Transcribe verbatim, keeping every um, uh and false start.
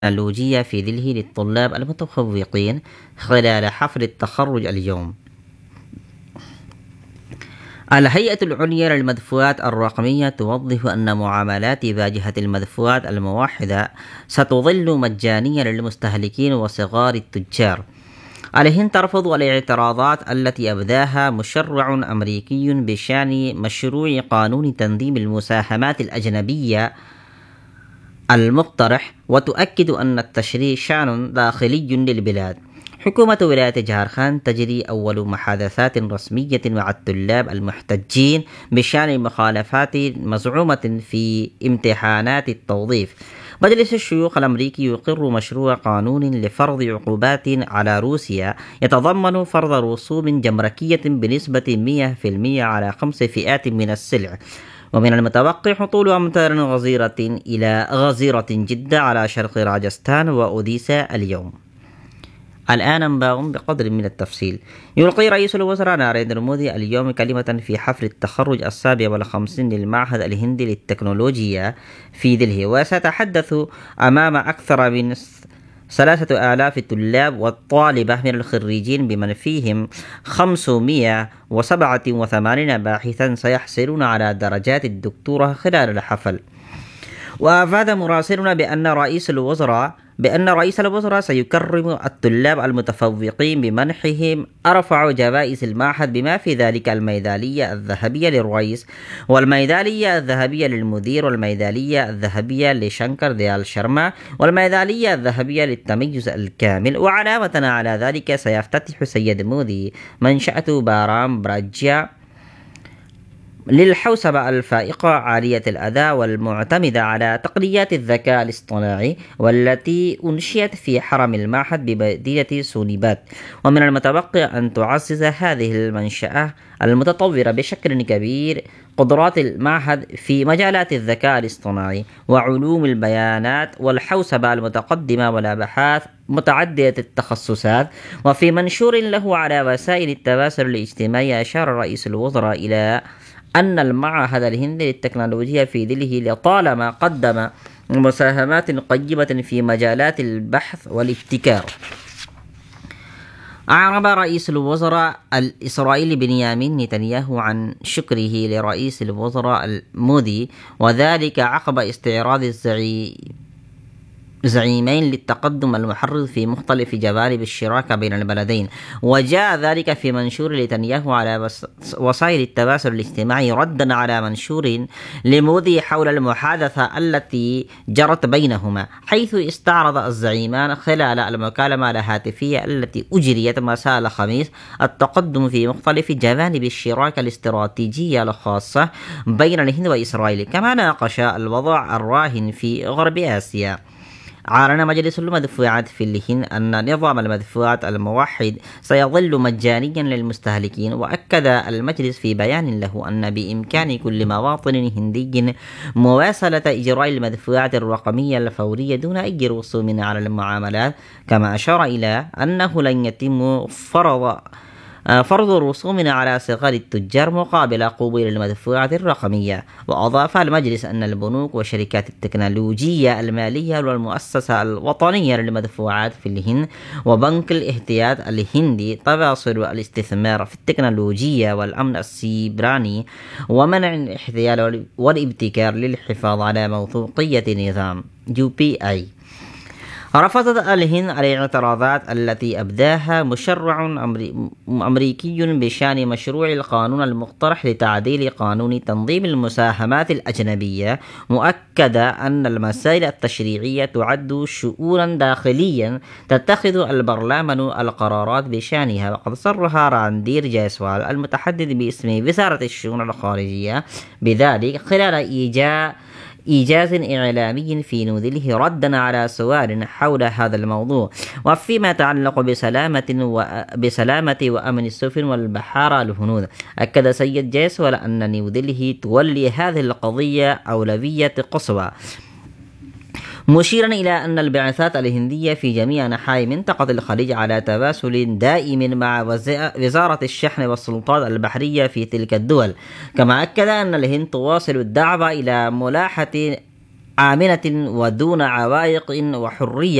التكنولوجية في دلهي للطلاب المتفوقين خلال حفل التخرج اليوم. الهيئة العليا للمدفوعات الرقمية توضح أن معاملات واجهة المدفوعات الموحدة ستظل مجانية للمستهلكين وصغار التجار. الهند ترفض الاعتراضات التي أبداها مشرع أمريكي بشأن مشروع قانون تنظيم المساهمات الأجنبية المقترح، وتؤكد أن التشريع شأن داخلي للبلاد. حكومة ولاية جارخان تجري أول محادثات رسمية مع الطلاب المحتجين بشأن مخالفات مزعومة في امتحانات التوظيف. مجلس الشيوخ الأمريكي يقر مشروع قانون لفرض عقوبات على روسيا يتضمن فرض رسوم جمركية بنسبة مئة بالمئة على خمس فئات من السلع. ومن المتوقع هطول أمطار غزيرة إلى غزيرة جدا على شرق راجستان وأوديسا اليوم. الآن أنباء بقدر من التفصيل. يلقي رئيس الوزراء ناريندرا مودي اليوم كلمة في حفل التخرج السابع والخمسين للمعهد الهندي للتكنولوجيا في دلهي، وسيتحدث أمام أكثر من ثلاثة آلاف طلاب والطالبة من الخريجين بمن فيهم خمسمئة وسبعة وثمانين باحثا سيحصلون على درجات الدكتوراه خلال الحفل. وأفاد مراسلنا بأن رئيس الوزراء بأن رئيس الوزراء سيكرم الطلاب المتفوقين بمنحهم أرفع جوائز المعهد، بما في ذلك الميدالية الذهبية للرئيس، والميدالية الذهبية للمدير، والميدالية الذهبية لشنكر ديال شرما، والميدالية الذهبية للتميز الكامل. وعلامة على ذلك سيفتتح سيد مودي منشأة بارام براجيا للحوسبة الفائقة عالية الأداء والمعتمدة على تقنيات الذكاء الاصطناعي، والتي أنشئت في حرم المعهد بمدينة سونيبات. ومن المتوقع أن تعزز هذه المنشأة المتطورة بشكل كبير قدرات المعهد في مجالات الذكاء الاصطناعي وعلوم البيانات والحوسبة المتقدمة والأبحاث متعددة التخصصات. وفي منشور له على وسائل التواصل الاجتماعي أشار رئيس الوزراء إلى أن المعهد الهندي للتكنولوجيا في دلهي لطالما قدم مساهمات قيمة في مجالات البحث والابتكار. أعرب رئيس الوزراء الإسرائيلي بنيامين نتنياهو عن شكره لرئيس الوزراء مودي، وذلك عقب استعراض الزعيم زعيمين للتقدم المحرض في مختلف جوانب الشراكة بين البلدين. وجاء ذلك في منشور نتنياهو على وسائل التواصل الاجتماعي ردا على منشور لمودي حول المحادثة التي جرت بينهما، حيث استعرض الزعيمان خلال المكالمة الهاتفية التي أجريت مساء الخميس التقدم في مختلف جوانب الشراكة الاستراتيجية الخاصة بين الهند وإسرائيل، كما ناقشا الوضع الراهن في غرب آسيا. أعلن مجلس المدفوعات في الهند أن نظام المدفوعات الموحد سيظل مجانيا للمستهلكين. وأكد المجلس في بيان له أن بإمكان كل مواطن هندي مواصلة إجراء المدفوعات الرقمية الفورية دون أي رسوم على المعاملات، كما أشار إلى أنه لن يتم فرض فرض رسوم على صغار التجار مقابل قبول المدفوعات الرقمية. وأضاف المجلس أن البنوك وشركات التكنولوجيا المالية والمؤسسة الوطنية للمدفوعات في الهند وبنك الاحتياط الهندي تواصل الاستثمار في التكنولوجيا والأمن السيبراني ومنع الاحتيال والابتكار للحفاظ على موثوقية نظام يو بي آي. رفضت الهند الاعتراضات التي أبداها مشرع أمريكي بشأن مشروع القانون المقترح لتعديل قانون تنظيم المساهمات الأجنبية، مؤكدة أن المسائل التشريعية تعد شؤونا داخليا تتخذ البرلمان القرارات بشأنها. وقد صرح راندير جايسوال المتحدث باسم وزارة الشؤون الخارجية بذلك خلال إيجاء إيجاز إعلامي في نيودلهي ردا على سؤال حول هذا الموضوع. وفيما يتعلق بسلامة وبسلامة وأمن السفن والبحار الهنود، أكد سيد جايسوال أن نيودلهي تولي هذه القضية أولوية قصوى، مشيرا إلى أن البعثات الهندية في جميع أنحاء منطقة الخليج على تواصل دائم مع وزارة الشحن والسلطات البحرية في تلك الدول. كما أكد أن الهند تواصل الدعوة إلى ملاحة آمنة ودون عوائق وحرية